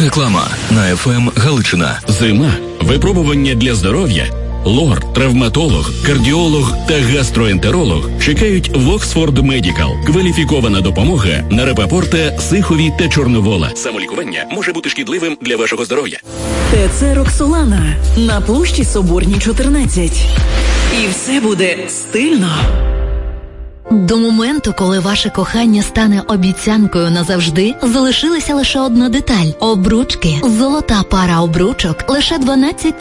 Реклама на ФМ Галичина. Зима. Випробування для здоров'я. Лор, травматолог, кардіолог та гастроентеролог чекають в Оксфорд Медікал. Кваліфікована допомога на Рапопорта, Сихові та Чорновола. Самолікування може бути шкідливим для вашого здоров'я. ТЦ «Роксолана» на площі Соборній, 14. І все буде стильно. До моменту, коли ваше кохання стане обіцянкою назавжди, залишилася лише одна деталь – обручки. Золота пара обручок – лише 12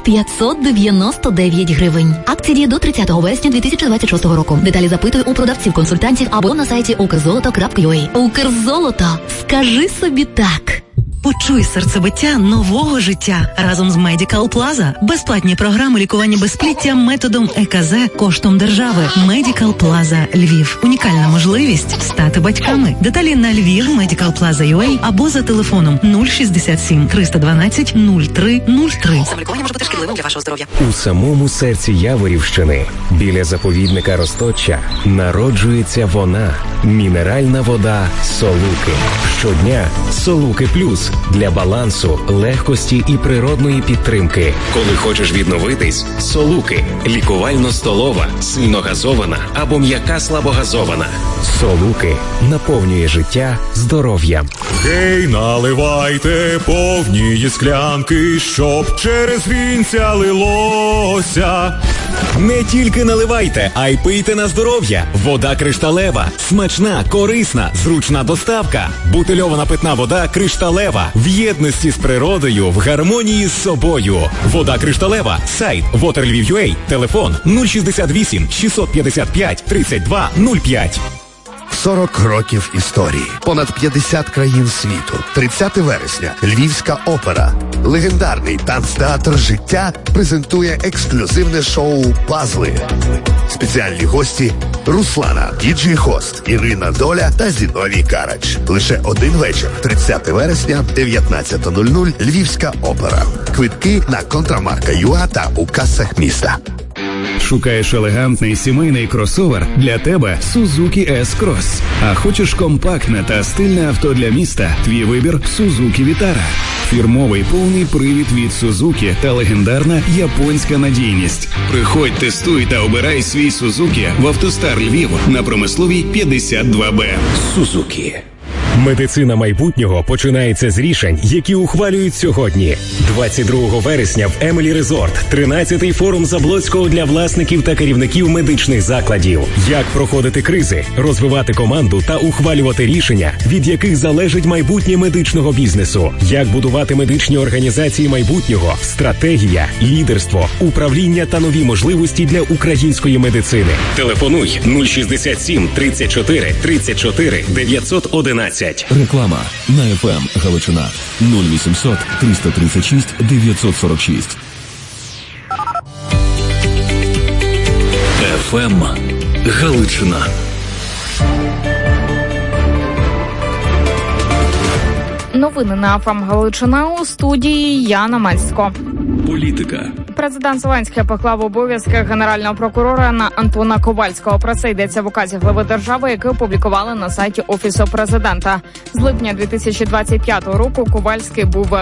599 гривень. Акція діє до 30 вересня 2026 року. Деталі запитуй у продавців-консультантів або на сайті ukrzoloto.ua. Укрзолото. Скажи собі так. Почуй серцебиття нового життя разом з Medical Plaza. Безплатні програми лікування безпліття методом ЕКЗ коштом держави. Medical Plaza Львів. Унікальна можливість стати батьками. Деталі на Львів Medical Plaza.ua або за телефоном 067 312 0303. Самолікування може бути шкідливим для вашого здоров'я. У самому серці Яворівщини, біля заповідника Росточчя, народжується вона. Мінеральна вода Солуки. Щодня Солуки Плюс. Для балансу, легкості і природної підтримки. Коли хочеш відновитись, Солуки. Лікувально-столова, сильно газована або м'яка слабогазована. Солуки наповнює життя здоров'ям. Гей, наливайте повні склянки, щоб через вінця лилося. Не тільки наливайте, а й пийте на здоров'я. Вода кришталева. Смачна, корисна, зручна доставка. Бутильована питна вода кришталева. В єдності з природою, в гармонії з собою. Вода кришталева. Сайт waterlviv.ua. Телефон 068 655 32 05. 40 років історії. Понад 50 країн світу. 30 вересня. Львівська опера. Легендарний танцтеатр «Життя» презентує ексклюзивне шоу «Пазли». Спеціальні гості – Руслана, діджей-хост, Ірина Доля та Зіновій Карач. Лише один вечір. 30 вересня, 19:00. Львівська опера. Квитки на Контрамарка.ua та у касах міста. Шукаєш елегантний сімейний кросовер? Для тебе Suzuki S-Cross. А хочеш компактне та стильне авто для міста? Твій вибір – Suzuki Vitara. Фірмовий повний привід від Suzuki та легендарна японська надійність. Приходь, тестуй та обирай свій Suzuki в Автостар Львів на Промисловій 52Б. Suzuki. Медицина майбутнього починається з рішень, які ухвалюють сьогодні. 22 вересня в Емелі Резорт 13-й форум Заблоцького для власників та керівників медичних закладів. Як проходити кризи, розвивати команду та ухвалювати рішення, від яких залежить майбутнє медичного бізнесу. Як будувати медичні організації майбутнього, стратегія, лідерство, управління та нові можливості для української медицини. Телефонуй 067 34 34 911. Реклама на ФМ Галичина. 0800 336 946. ФМ Галичина. Новини на ФМ Галичина, у студії Яна Мальсько. Політика. Президент Зеленський поклав обов'язки генерального прокурора на Антона Ковальського. Про це йдеться в указі глави держави, який опублікували на сайті Офісу президента. З липня 2025 року Ковальський був